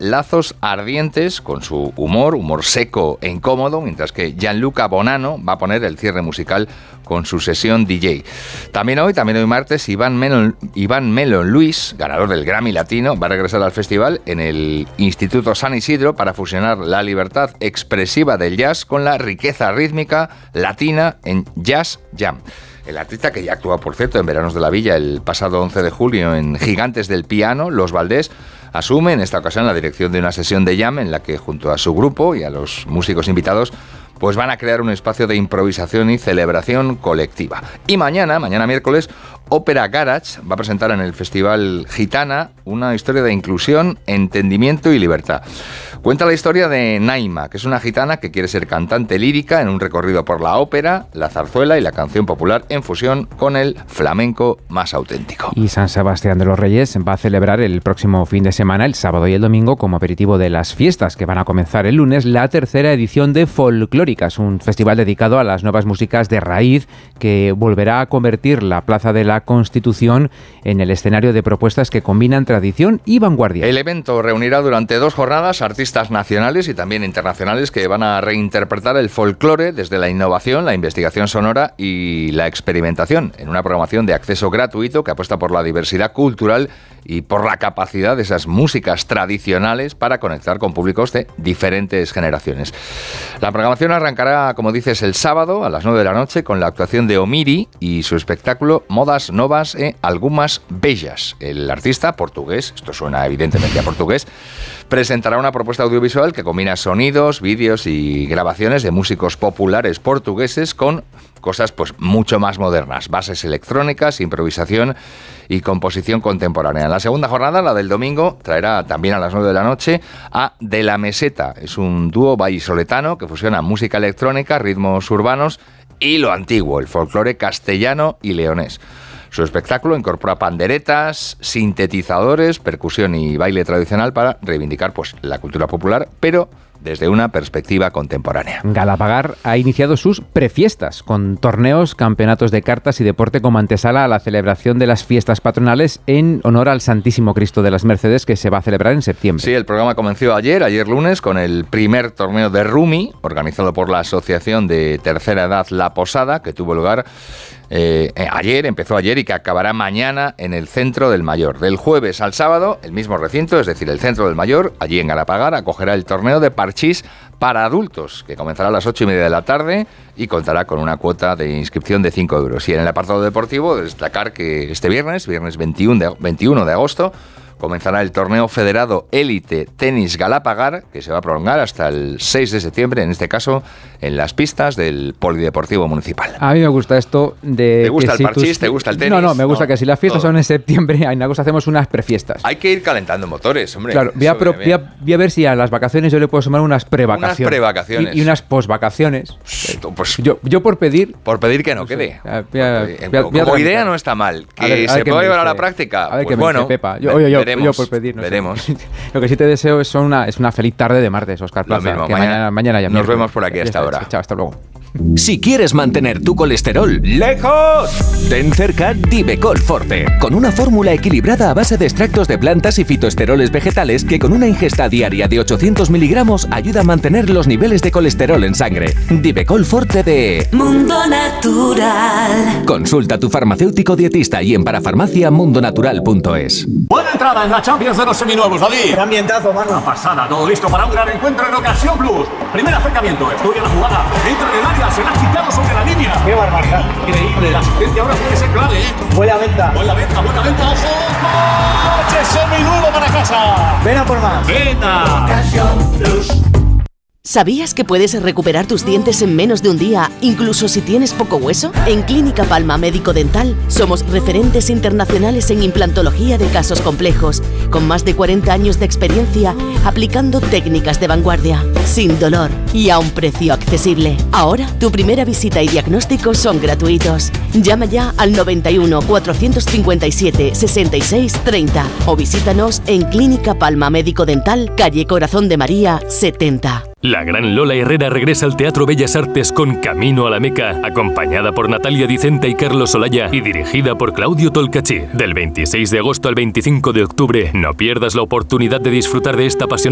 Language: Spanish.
lazos ardientes con su humor seco e incómodo, mientras que Gianluca Bonanno va a poner el cierre musical con su sesión DJ. También hoy martes, Iván Melon Luis, ganador del Grammy Latino, va a regresar al festival en el Instituto San Isidro para fusionar la libertad expresiva del jazz con la riqueza rítmica latina en Jazz Jam. El artista, que ya actúa, por cierto, en Veranos de la Villa el pasado 11 de julio en Gigantes del Piano, Los Valdés, asume en esta ocasión la dirección de una sesión de jam en la que, junto a su grupo y a los músicos invitados, pues van a crear un espacio de improvisación y celebración colectiva. Y mañana miércoles, Ópera Garage va a presentar en el Festival Gitana una historia de inclusión, entendimiento y libertad. Cuenta la historia de Naima, que es una gitana que quiere ser cantante lírica en un recorrido por la ópera, la zarzuela y la canción popular en fusión con el flamenco más auténtico. Y San Sebastián de los Reyes va a celebrar el próximo fin de semana, el sábado y el domingo, como aperitivo de las fiestas que van a comenzar el lunes, la tercera edición de Folclóricas, un festival dedicado a las nuevas músicas de raíz que volverá a convertir la Plaza de la Constitución en el escenario de propuestas que combinan tradición y vanguardia. El evento reunirá durante 2 jornadas artistas nacionales y también internacionales que van a reinterpretar el folclore desde la innovación, la investigación sonora y la experimentación, en una programación de acceso gratuito que apuesta por la diversidad cultural y por la capacidad de esas músicas tradicionales para conectar con públicos de diferentes generaciones. La programación arrancará, como dices, el sábado a las 9 de la noche con la actuación de Omiri y su espectáculo Modas Novas e Algumas Bellas. El artista portugués, esto suena evidentemente a portugués, presentará una propuesta audiovisual que combina sonidos, vídeos y grabaciones de músicos populares portugueses con cosas pues mucho más modernas, bases electrónicas, improvisación y composición contemporánea. En la segunda jornada, la del domingo, traerá también a las 9 de la noche a De la Meseta. Es un dúo vallisoletano que fusiona música electrónica, ritmos urbanos y lo antiguo, el folclore castellano y leonés. Su espectáculo incorpora panderetas, sintetizadores, percusión y baile tradicional para reivindicar pues la cultura popular, pero desde una perspectiva contemporánea. Galapagar ha iniciado sus prefiestas, con torneos, campeonatos de cartas y deporte como antesala a la celebración de las fiestas patronales en honor al Santísimo Cristo de las Mercedes, que se va a celebrar en septiembre. Sí, el programa comenzó ayer lunes, con el primer torneo de Rumi, organizado por la Asociación de Tercera Edad La Posada, que tuvo lugar empezó ayer y que acabará mañana en el Centro del Mayor. Del jueves al sábado, el mismo recinto, es decir, el Centro del Mayor, allí en Galapagar, acogerá el torneo de parchís para adultos, que comenzará a las 8:30 de la tarde y contará con una cuota de inscripción de 5 euros. Y en el apartado deportivo, destacar que este viernes 21 de agosto, comenzará el torneo federado Élite Tenis Galapagar, que se va a prolongar hasta el 6 de septiembre, en este caso en las pistas del Polideportivo Municipal. A mí me gusta esto de... ¿Te gusta el parchís? ¿Te gusta el tenis? No, me gusta que si las fiestas son en septiembre, en agosto hacemos unas prefiestas. Hay que ir calentando motores, hombre. Claro, voy a ver si a las vacaciones yo le puedo sumar unas prevacaciones. Unas prevacaciones. Y unas posvacaciones. Pues, yo por pedir... Por pedir que no quede. Como idea no está mal. Que se pueda llevar a la práctica. A ver, pues que bueno, Pepa. veremos. Yo por pedir, veremos. Lo que sí te deseo es una feliz tarde de martes, Óscar Plaza. Lo mismo. Que mañana ya nos vemos por aquí hasta ahora. Chao, hasta luego. Si quieres mantener tu colesterol lejos, ten cerca Divecol Forte, con una fórmula equilibrada a base de extractos de plantas y fitoesteroles vegetales que con una ingesta diaria de 800 miligramos ayuda a mantener los niveles de colesterol en sangre. Divecol Forte de Mundo Natural. Consulta a tu farmacéutico dietista y en parafarmaciamundonatural.es. Buena entrada en la Champions de los seminuevos, David. Gran ambientazo, mano. Una pasada, todo listo para un gran encuentro en Ocasión Plus. Primer acercamiento, estudia la jugada, entra en el área, se la ha quitado sobre la línea. ¡Qué barbaridad! Increíble, la asistencia ahora puede ser clave, ¿eh? Buena venta. Buena venta, ojo. ¡Coche seminuevo para casa! Ven a por más. ¡Venta! Ocasión Plus. ¿Sabías que puedes recuperar tus dientes en menos de un día, incluso si tienes poco hueso? En Clínica Palma Médico Dental somos referentes internacionales en implantología de casos complejos, con más de 40 años de experiencia aplicando técnicas de vanguardia, sin dolor y a un precio accesible. Ahora, tu primera visita y diagnóstico son gratuitos. Llama ya al 91 457 66 30 o visítanos en Clínica Palma Médico Dental, calle Corazón de María 70. La gran Lola Herrera regresa al Teatro Bellas Artes con Camino a la Meca, acompañada por Natalia Dicenta y Carlos Olaya y dirigida por Claudio Tolcachir. Del 26 de agosto al 25 de octubre, no pierdas la oportunidad de disfrutar de esta apasionante